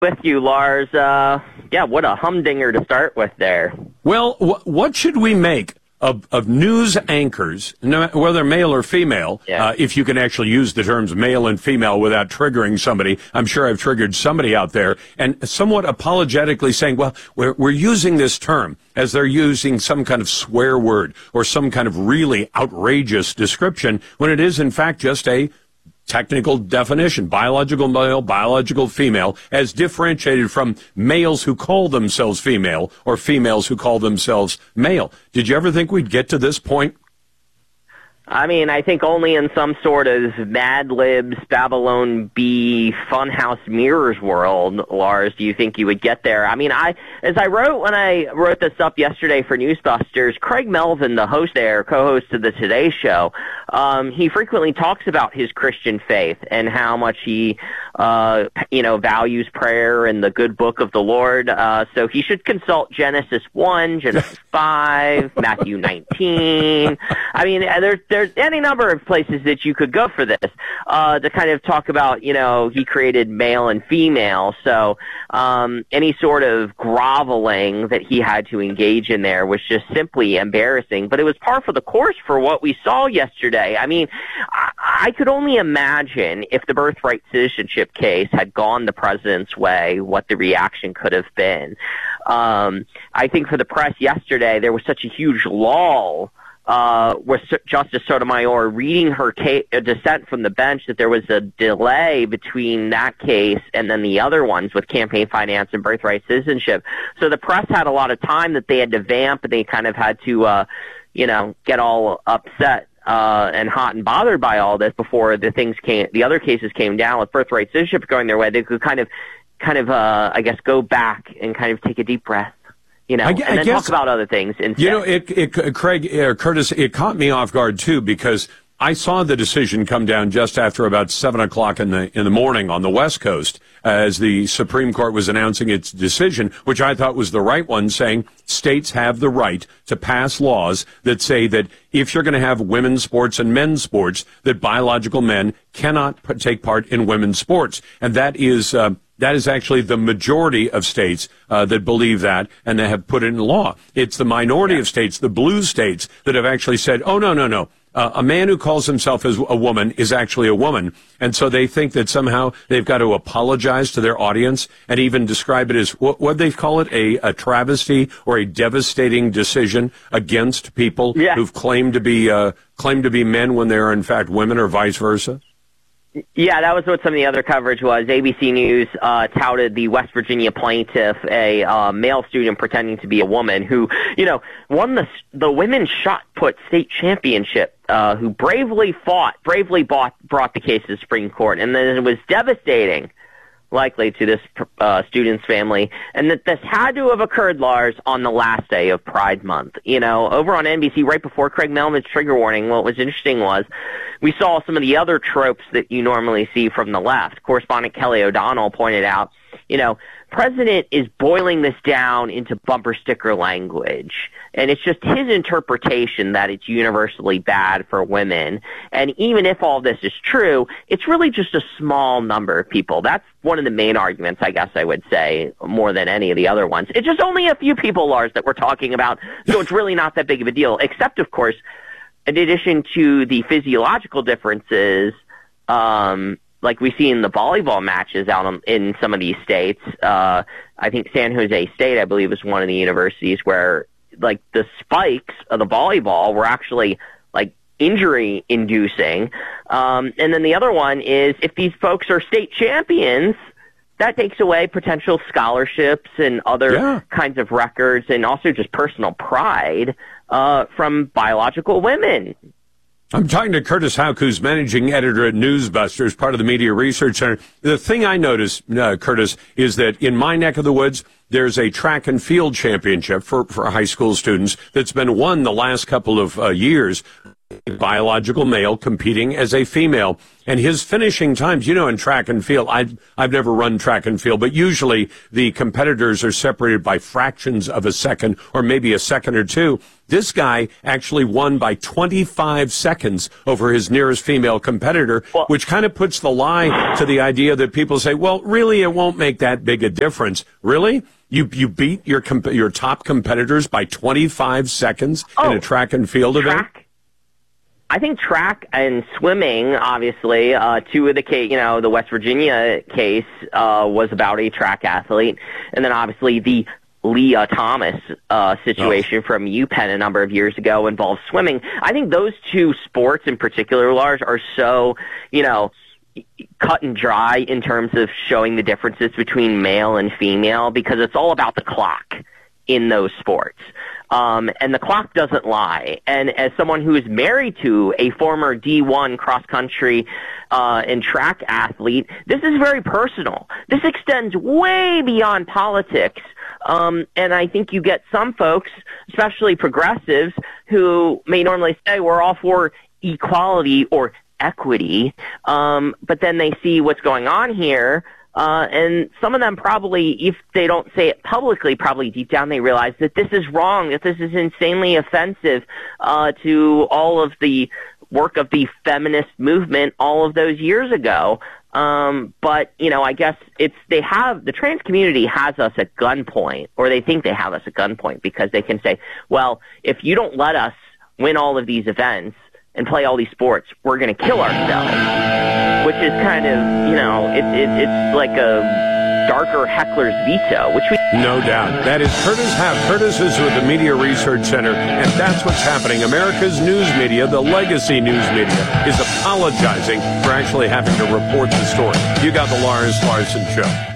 with you, Lars. Yeah, what a humdinger to start with there. Well, what should we make of news anchors, whether male or female, if you can actually use the terms male and female without triggering somebody? I'm sure I've triggered somebody out there, and somewhat apologetically saying, well, we're using this term as they're using some kind of swear word or some kind of really outrageous description, when it is, in fact, just a technical definition: biological male, biological female, as differentiated from males who call themselves female or females who call themselves male. Did you ever think we'd get to this point? I mean, I think only in some sort of Mad Libs, Babylon Bee, Funhouse Mirrors world, Lars, do you think you would get there? I mean, as I wrote when I wrote this up yesterday for Newsbusters, Craig Melvin, the host there, co-host of the Today Show, he frequently talks about his Christian faith and how much he, values prayer and the good book of the Lord. So he should consult Genesis 1, Genesis 5, Matthew 19. I mean, there's any number of places that you could go for this, to kind of talk about, he created male and female. So any sort of groveling that he had to engage in there was just simply embarrassing. But it was par for the course for what we saw yesterday. I mean, I could only imagine if the birthright citizenship case had gone the president's way, what the reaction could have been. I think for the press yesterday, there was such a huge lull with Justice Sotomayor reading her dissent from the bench that there was a delay between that case and then the other ones with campaign finance and birthright citizenship. So the press had a lot of time that they had to vamp, and they kind of had to, get all upset and hot and bothered by all this before the other cases came down with birthright citizenship going their way. They could kind of, I guess, go back and kind of take a deep breath. And then talk about other things instead. Curtis, it caught me off guard too, because I saw the decision come down just after about 7 o'clock in the morning on the West Coast, as the Supreme Court was announcing its decision, which I thought was the right one, saying states have the right to pass laws that say that if you're going to have women's sports and men's sports, that biological men cannot take part in women's sports. And that is actually the majority of states that believe that, and they have put it in law. It's the minority of states, the blue states, that have actually said, oh, no. A man who calls himself as a woman is actually a woman. And so they think that somehow they've got to apologize to their audience and even describe it as, what they call it, a travesty or a devastating decision against people who've claimed to be men when they are in fact women, or vice versa. Yeah, that was what some of the other coverage was. ABC News touted the West Virginia plaintiff, a male student pretending to be a woman, who, won the women's shot put state championship, who bravely brought the case to the Supreme Court, and then it was devastating, likely, to this student's family, and that this had to have occurred, Lars, on the last day of Pride Month. Over on NBC, right before Craig Melvin's trigger warning, what was interesting was we saw some of the other tropes that you normally see from the left. Correspondent Kelly O'Donnell pointed out, President is boiling this down into bumper sticker language, and it's just his interpretation that it's universally bad for women. And even if all this is true, it's really just a small number of people. That's one of the main arguments, I guess I would say, more than any of the other ones. It's just only a few people, Lars, that we're talking about, so it's really not that big of a deal, except, of course, in addition to the physiological differences, like we see in the volleyball matches out in some of these states. I think San Jose State, I believe, is one of the universities where, like, the spikes of the volleyball were actually, like, injury inducing. And then the other one is, if these folks are state champions, that takes away potential scholarships and other kinds of records, and also just personal pride from biological women. I'm talking to Curtis Houck, who's managing editor at Newsbusters, part of the Media Research Center. The thing I noticed, Curtis, is that in my neck of the woods, there's a track and field championship for high school students that's been won the last couple of years biological male competing as a female. And his finishing times, in track and field, I've never run track and field, but usually the competitors are separated by fractions of a second or maybe a second or two. This guy actually won by 25 seconds over his nearest female competitor, which kind of puts the lie to the idea that people say, well, really, it won't make that big a difference. Really? You beat your top competitors by 25 seconds in a track and field event? I think track and swimming, obviously, two of the West Virginia case was about a track athlete, and then obviously the Leah Thomas situation from UPenn a number of years ago involved swimming. I think those two sports in particular, Lars, are so, cut and dry in terms of showing the differences between male and female, because it's all about the clock in those sports. And the clock doesn't lie. And as someone who is married to a former D1 cross-country and track athlete, this is very personal. This extends way beyond politics. And I think you get some folks, especially progressives, who may normally say we're all for equality or equity, but then they see what's going on here. And some of them probably, if they don't say it publicly, probably deep down they realize that this is wrong, that this is insanely offensive to all of the work of the feminist movement all of those years ago. But, I guess the trans community has us at gunpoint, or they think they have us at gunpoint, because they can say, well, if you don't let us win all of these events and play all these sports, we're going to kill ourselves, which is kind of, it's like a darker heckler's veto, which we... No doubt. That is Curtis Haft. Curtis is with the Media Research Center, and that's what's happening. America's news media, the legacy news media, is apologizing for actually having to report the story. You got the Lars Larson Show.